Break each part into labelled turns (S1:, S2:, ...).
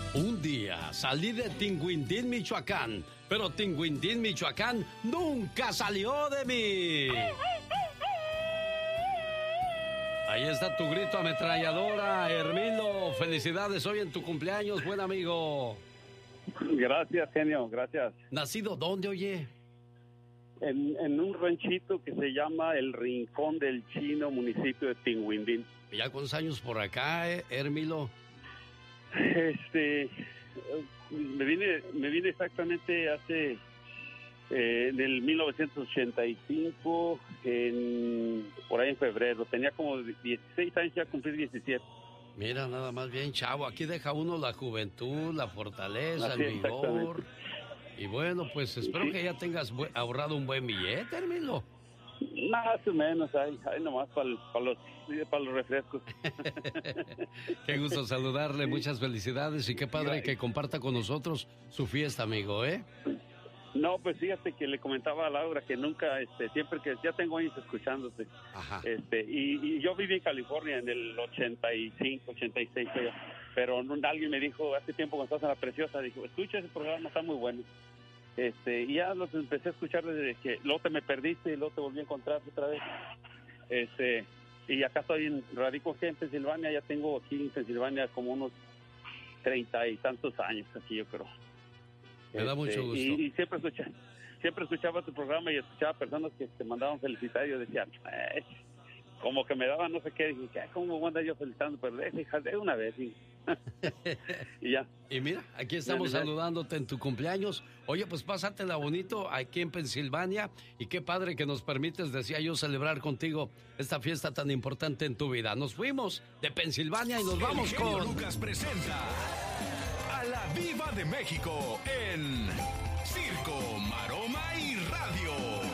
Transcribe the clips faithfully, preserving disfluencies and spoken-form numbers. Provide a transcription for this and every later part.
S1: Un día salí de Tinguindín, Michoacán, pero Tinguindín, Michoacán nunca salió de mí. Ahí está tu grito ametralladora, Hermilo. Felicidades hoy en tu cumpleaños, buen amigo.
S2: Gracias, genio, gracias.
S1: ¿Nacido dónde, oye?
S2: En, en un ranchito que se llama El Rincón del Chino, municipio de Tinguindín.
S1: ¿Ya cuántos años por acá, eh, Hermilo?
S2: Este, me vine, me vine exactamente hace... Eh, en el mil novecientos ochenta y cinco, en, por ahí en febrero. Tenía como dieciséis años, ya cumplí diecisiete.
S1: Mira, nada más bien, chavo. Aquí deja uno la juventud, la fortaleza,
S2: Así,
S1: el vigor. Y bueno, pues espero sí. que ya tengas ahorrado un buen billete, Hermilo.
S2: Más o menos, ahí, ahí nomás para pa los, pa los refrescos.
S1: Qué gusto saludarle, muchas felicidades y qué padre que comparta con nosotros su fiesta, amigo, ¿eh?
S2: No, pues fíjate que le comentaba a Laura que nunca, este, siempre que ya tengo años escuchándote.
S1: Ajá.
S2: Este, y, y yo viví en California en el ochenta y cinco, ochenta y seis, pero, pero alguien me dijo hace tiempo cuando estás en La Preciosa, dijo, escucha ese programa, está muy bueno. Este, y ya los empecé a escuchar desde que luego te me perdiste y luego te volví a encontrar otra vez. Este, y acá estoy en, radico aquí en Pensilvania, ya tengo aquí en Pensilvania como unos treinta y tantos años, así yo creo.
S1: Me da mucho gusto.
S2: Y, y siempre escuchaba, siempre escuchaba tu programa y escuchaba personas que te mandaban felicitar y yo decía, eh, como que me daban no sé qué, dije, ¿cómo ando yo felicitando? Pero de una vez, y, y ya.
S1: Y mira, aquí estamos ya, saludándote en tu cumpleaños. Oye, pues pásatela bonito aquí en Pensilvania y qué padre que nos permites, decía yo, celebrar contigo esta fiesta tan importante en tu vida. Nos fuimos de Pensilvania y nos vamos con...
S3: Lucas presenta a la Diva de México en Circo, Maroma y Radio.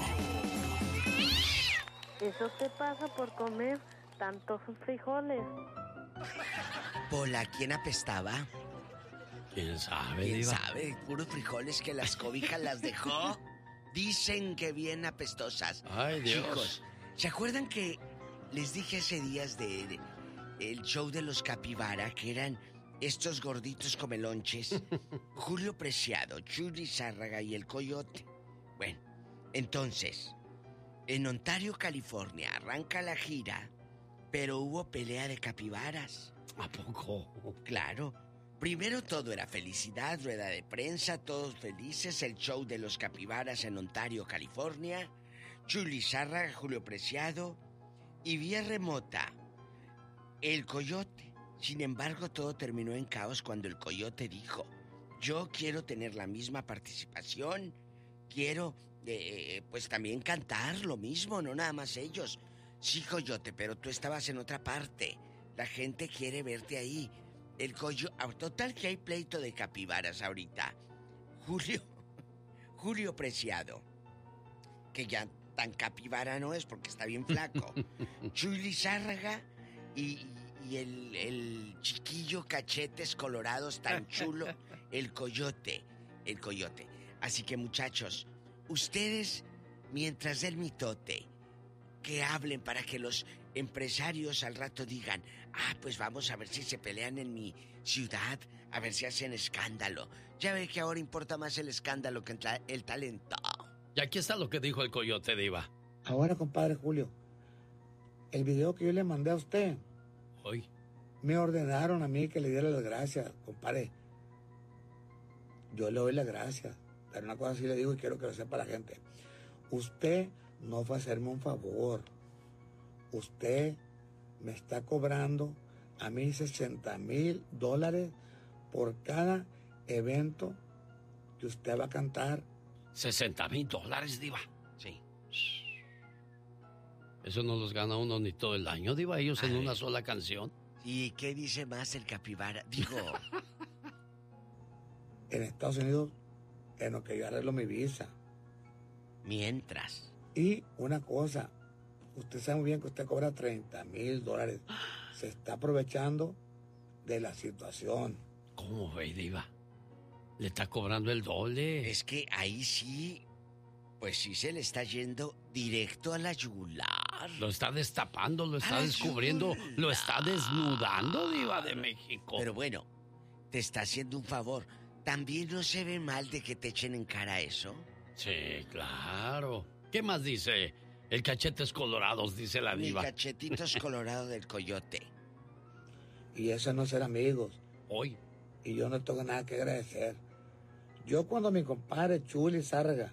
S4: Eso te pasa por comer tantos frijoles.
S5: Pola, ¿quién apestaba?
S1: ¿Quién sabe,
S5: ¿Quién
S1: Diva?
S5: sabe? Puros frijoles que las cobijas las dejó. Dicen que bien apestosas.
S1: Ay, Dios.
S5: Chicos, ¿se acuerdan que les dije hace días de el show de los Capibara, que eran estos gorditos comelonches? Julio Preciado, Chuli Zárraga y el Coyote. Bueno, entonces, en Ontario, California, arranca la gira, pero hubo pelea de capibaras.
S1: ¿A poco?
S5: Claro. Primero todo era felicidad, rueda de prensa, todos felices, el show de los capibaras en Ontario, California, Chuli Zárraga, Julio Preciado y vía remota, el Coyote. Sin embargo, todo terminó en caos cuando el Coyote dijo, yo quiero tener la misma participación, quiero, eh, pues también cantar lo mismo, no nada más ellos. Sí, Coyote, pero tú estabas en otra parte. La gente quiere verte ahí. El Coyote... Total que hay pleito de capibaras ahorita. Julio... Julio Preciado, que ya tan capibara no es porque está bien flaco. Chuli Zárraga y, y el, el chiquillo cachetes colorados tan chulo. El Coyote. El Coyote. Así que, muchachos, ustedes, mientras del mitote, que hablen para que los empresarios al rato digan, ah, pues vamos a ver si se pelean en mi ciudad, a ver si hacen escándalo. Ya ve que ahora importa más el escándalo que el talento.
S1: Y aquí está lo que dijo el Coyote, Diva.
S6: Ahora, compadre Julio, el video que yo le mandé a usted,
S1: hoy
S6: me ordenaron a mí que le diera las gracias, compadre. Yo le doy las gracias, pero una cosa sí le digo y quiero que lo sepa la gente. Usted no fue a hacerme un favor. Usted me está cobrando a mí sesenta mil dólares por cada evento que usted va a cantar.
S1: ¿sesenta mil dólares, Diva?
S5: Sí.
S1: Eso no los gana uno ni todo el año, Diva, ellos
S5: Ay.
S1: en una sola canción.
S5: ¿Y qué dice más el capibara? Digo...
S6: En Estados Unidos, en lo que yo arreglo mi visa.
S5: Mientras...
S6: Y una cosa, usted sabe muy bien que usted cobra treinta mil dólares. Se está aprovechando de la situación.
S1: ¿Cómo ve, Diva? Le está cobrando el doble.
S5: Es que ahí sí, pues sí se le está yendo directo a la yugular.
S1: Lo está destapando, lo está
S5: ¡A la
S1: descubriendo,
S5: yugular!
S1: lo está desnudando, Diva de México.
S5: Pero bueno, te está haciendo un favor. ¿También no se ve mal de que te echen en cara eso?
S1: Sí, claro. ¿Qué más dice? El cachetes colorados, dice la diva.
S5: Mi cachetitos colorados del coyote.
S6: Y eso no es ser amigos.
S1: Hoy.
S6: Y yo no tengo nada que agradecer. Yo cuando mi compadre Chuli Zárraga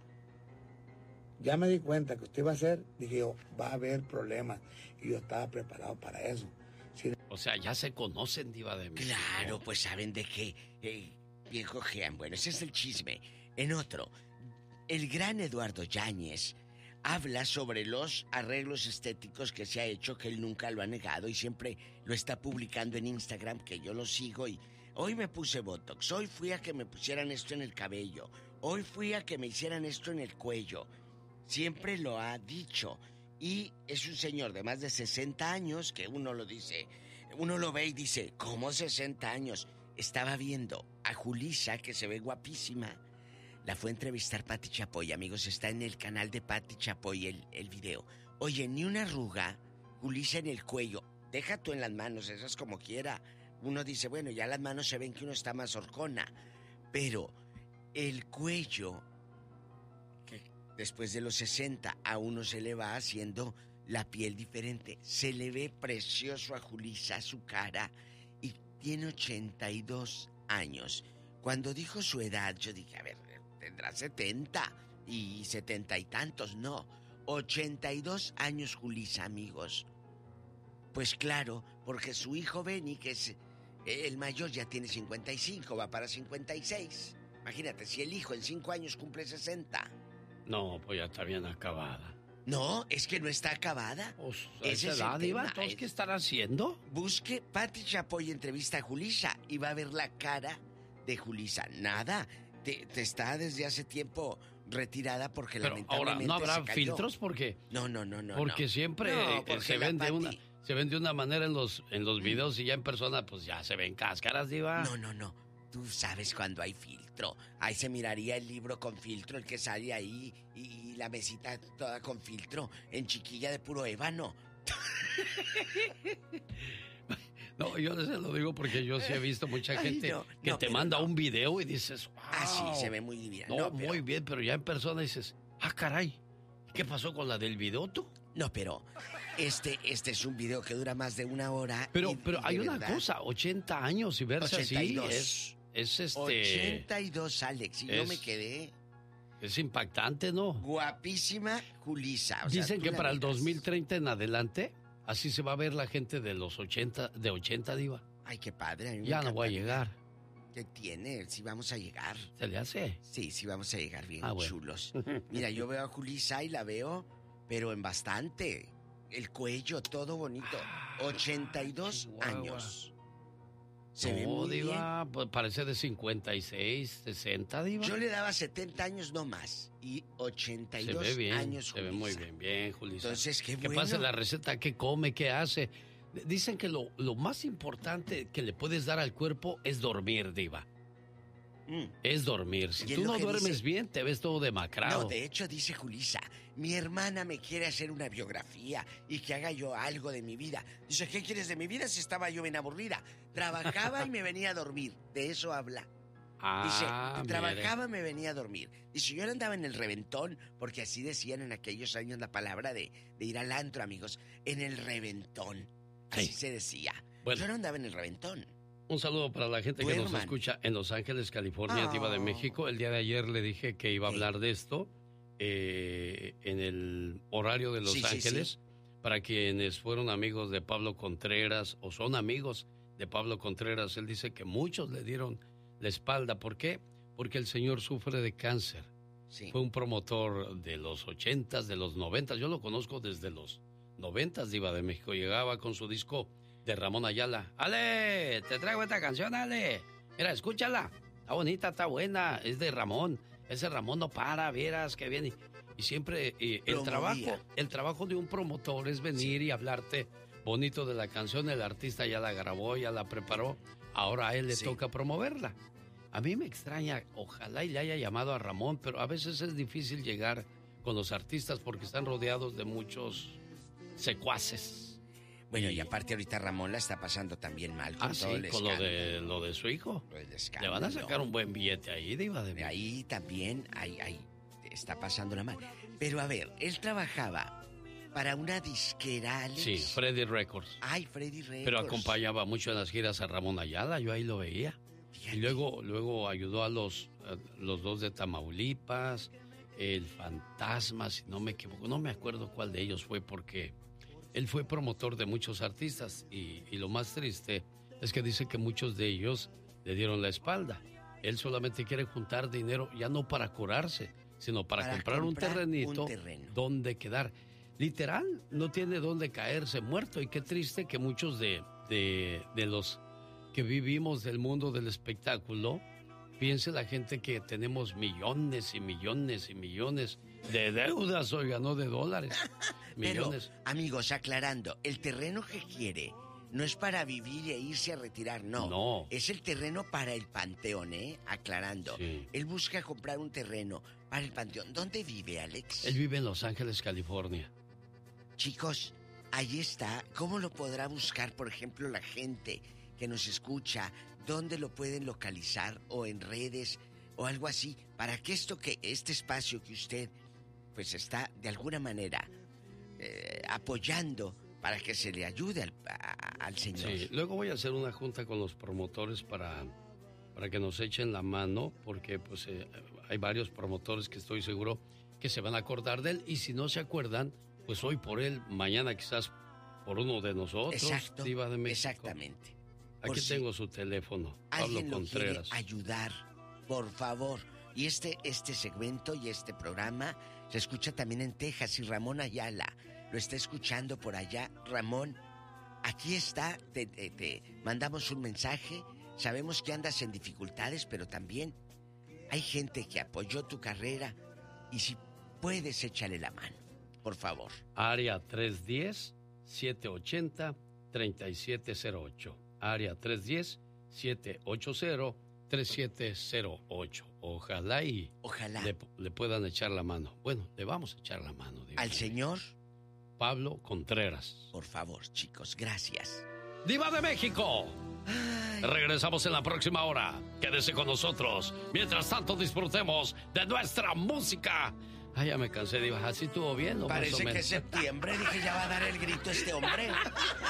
S6: ya me di cuenta que usted iba a hacer, dije yo, va a haber problemas. Y yo estaba preparado para eso. Si...
S1: O sea, ya se conocen, diva de México.
S5: Claro, pues saben de qué eh, viejo jean. Bueno, ese es el chisme. En otro, el gran Eduardo Yáñez habla sobre los arreglos estéticos que se ha hecho, que él nunca lo ha negado y siempre lo está publicando en Instagram, que yo lo sigo y hoy me puse Botox, hoy fui a que me pusieran esto en el cabello, hoy fui a que me hicieran esto en el cuello. Siempre lo ha dicho y es un señor de más de sesenta años que uno lo dice, uno lo ve y dice, ¿cómo sesenta años? Estaba viendo a Julissa, que se ve guapísima. La fue a entrevistar Pati Chapoy, amigos, está en el canal de Pati Chapoy el, el video. Oye, ni una arruga, Julissa en el cuello, deja tú en las manos, esas como quiera. Uno dice, bueno, ya las manos se ven que uno está más horcona, pero el cuello, que después de los sesenta a uno se le va haciendo la piel diferente. Se le ve precioso a Julissa, su cara, y tiene ochenta y dos años. Cuando dijo su edad, yo dije, a ver, tendrá setenta y setenta y tantos, no, ochenta y dos años Julissa, amigos. Pues claro, porque su hijo Benny, que es el mayor, ya tiene cincuenta y cinco, va para cincuenta y seis. Imagínate, si el hijo en cinco años cumple sesenta.
S1: No, pues ya está bien acabada.
S5: No, es que no está acabada.
S1: O sea,
S5: Ese
S1: esa
S5: es el
S1: edad, diva,
S5: tema.
S1: ¿entonces qué estará haciendo?
S5: Busque Pati Chapoy entrevista a Julissa y va a ver la cara de Julissa. Nada, te, te está desde hace tiempo retirada porque
S1: Pero
S5: lamentablemente
S1: ahora, ¿no habrá
S5: se cayó.
S1: filtros? Porque,
S5: No, no, no, no.
S1: porque
S5: no.
S1: siempre
S5: No,
S1: eh,
S5: porque
S1: se,
S5: la
S1: ven de
S5: Pati-
S1: una, se ven de una manera en los, en los videos y ya en persona pues ya se ven cáscaras, diva.
S5: No, no, no. Tú sabes cuando hay filtro. Ahí se miraría el libro con filtro, el que sale ahí, y la mesita toda con filtro, en chiquilla de puro ébano.
S1: No, yo se lo digo porque yo sí he visto mucha
S5: Ay,
S1: gente
S5: no,
S1: que
S5: no,
S1: te
S5: pero
S1: manda
S5: no.
S1: un video y dices, wow.
S5: Ah, sí, se ve muy bien.
S1: No,
S5: No, pero-
S1: muy bien, pero ya en persona dices, ah, caray, ¿qué pasó con la del video tú?
S5: No, pero este, este es un video que dura más de una hora.
S1: Pero,
S5: y-
S1: pero
S5: y
S1: hay
S5: de
S1: una
S5: verdad,
S1: cosa, ochenta años y verse
S5: ochenta y dos.
S1: así es, es este,
S5: ochenta y dos, Alex, y yo
S1: es-
S5: me quedé
S1: es impactante, ¿no?
S5: guapísima Julissa. O sea,
S1: Dicen
S5: tú
S1: que
S5: la
S1: para el
S5: miras.
S1: dos mil treinta en adelante, así se va a ver la gente de los ochenta, de ochenta, diva.
S5: Ay, qué padre. a mí me
S1: Ya no voy a
S5: encantaría.
S1: llegar.
S5: ¿Qué tiene? Sí vamos a llegar.
S1: ¿Se le hace?
S5: Sí, sí vamos a llegar bien
S1: Ah, bueno.
S5: chulos. Mira, yo veo a Julissa y la veo, pero en bastante. El cuello, todo bonito.
S1: Ah,
S5: ochenta y dos
S1: Chihuahua.
S5: años. Se
S1: no,
S5: ve muy
S1: diva, pues parece de cincuenta y seis, sesenta, diva.
S5: bien. Yo le daba setenta años no más. Y ochenta y
S1: Se
S5: dos
S1: ve bien,
S5: años
S1: se ve muy
S5: Julissa.
S1: bien, bien, Julissa.
S5: Entonces, qué
S1: Que
S5: bueno.
S1: pase la receta, qué come, qué hace. Dicen que lo, lo más importante que le puedes dar al cuerpo es dormir, diva.
S5: Mm.
S1: Es dormir. Si
S5: Y es
S1: tú
S5: lo
S1: no
S5: que
S1: duermes
S5: dice-
S1: bien, te ves todo demacrado.
S5: No, de hecho dice Julissa, mi hermana me quiere hacer una biografía y que haga yo algo de mi vida. Dice, ¿qué quieres de mi vida si estaba yo bien aburrida? Trabajaba y me venía a dormir. De eso habla. Dice,
S1: Ah, mire.
S5: trabajaba, me venía a dormir. Dice, yo no andaba en el reventón, porque así decían en aquellos años la palabra de, de ir al antro, amigos. En el reventón. Así
S1: Sí.
S5: se decía.
S1: Bueno.
S5: Yo no andaba en el reventón.
S1: Un saludo para la gente que nos
S5: Duerman.
S1: escucha en Los Ángeles, California,
S5: Oh.
S1: diva de México. El día de ayer le dije que iba a
S5: Sí.
S1: hablar de esto eh, en el horario de Los
S5: Sí, sí,
S1: Ángeles.
S5: sí.
S1: Para quienes fueron amigos de Pablo Contreras o son amigos de Pablo Contreras, él dice que muchos le dieron la espalda. ¿Por qué? Porque el señor sufre de cáncer.
S5: Sí.
S1: Fue un promotor de los ochentas, de los noventas. Yo lo conozco desde los noventas, diva de México. Llegaba con su disco de Ramón Ayala. Ale, te traigo esta canción, Ale. Mira, escúchala. Está bonita, está buena. Es de Ramón. Ese Ramón no para, vieras que viene. Y siempre eh, el
S5: Promovía.
S1: trabajo, el trabajo de un promotor es venir y hablarte bonito de la canción. El artista ya la grabó, ya la preparó. Ahora a él le
S5: Sí.
S1: toca promoverla. A mí me extraña, ojalá y le haya llamado a Ramón, pero a veces es difícil llegar con los artistas porque están rodeados de muchos secuaces.
S5: Bueno, y aparte ahorita Ramón la está pasando también mal con
S1: Ah,
S5: todo
S1: sí,
S5: el
S1: con lo
S5: escándalo.
S1: de, lo de su hijo.
S5: Lo del
S1: Le
S5: escándalo.
S1: van a sacar un buen billete ahí, Diva de
S5: De
S1: México.
S5: ahí también, ahí, ahí, está pasándola mal. Pero a ver, él trabajaba para una disquera, Alex.
S1: Sí, Freddy Records.
S5: Ay, Freddy Records.
S1: Pero acompañaba mucho en las giras a Ramón Ayala, yo ahí lo veía.
S5: Fíjate.
S1: Y luego, luego ayudó a los, a los dos de Tamaulipas, el Fantasma, si no me equivoco, no me acuerdo cuál de ellos fue porque él fue promotor de muchos artistas y, y lo más triste es que dice que muchos de ellos le dieron la espalda. Él solamente quiere juntar dinero ya no para curarse, sino para,
S5: Para
S1: comprar, un
S5: comprar
S1: terrenito
S5: un terreno.
S1: donde quedar. Literal, no tiene dónde caerse muerto y qué triste que muchos de, de, de los que vivimos del mundo del espectáculo, piense la gente que tenemos millones y millones y millones de deudas, oiga, no de dólares. Millones.
S5: Pero, amigos, aclarando, el terreno que quiere no es para vivir e irse a retirar, no.
S1: No.
S5: Es el terreno para el panteón, ¿eh? Aclarando.
S1: Sí.
S5: Él busca comprar un terreno para el panteón. ¿Dónde vive, Alex?
S1: Él vive en Los Ángeles, California.
S5: Chicos, ahí está. ¿Cómo lo podrá buscar, por ejemplo, la gente que nos escucha? ¿Dónde lo pueden localizar? ¿O en redes? ¿O algo así? Para que esto que, este espacio que usted, pues está de alguna manera eh, apoyando para que se le ayude al, a- al señor.
S1: Sí, luego voy a hacer una junta con los promotores para, para que nos echen la mano, porque pues eh, hay varios promotores que estoy seguro que se van a acordar de él, y si no se acuerdan, pues hoy por él, mañana quizás por uno de nosotros,
S5: Exacto,
S1: Diva de México.
S5: exactamente. Por
S1: Aquí
S5: si
S1: tengo su teléfono, Pablo
S5: alguien lo quiere
S1: Contreras.
S5: ayudar, por favor. Y este, este segmento y este programa se escucha también en Texas, y Ramón Ayala lo está escuchando por allá. Ramón, aquí está, te, te- te mandamos un mensaje. Sabemos que andas en dificultades, pero también hay gente que apoyó tu carrera, y si puedes, échale la mano, por favor.
S1: Área tres uno cero, siete ocho cero, tres siete cero ocho. Área tres uno cero, siete ocho cero, tres siete cero ocho. Ojalá y
S5: Ojalá.
S1: le, le puedan echar la mano. Bueno, le vamos a echar la mano. Diva
S5: Al
S1: de
S5: señor,
S1: Pablo Contreras.
S5: por favor, chicos, gracias.
S1: ¡Diva de México! Regresamos en la próxima hora. Quédese con nosotros. Mientras tanto, disfrutemos de nuestra música. Ay, ya me cansé, Diva. ¿Así estuvo bien o más o
S5: Parece que
S1: menos?
S5: es septiembre, dije, ya va a dar el grito este hombre.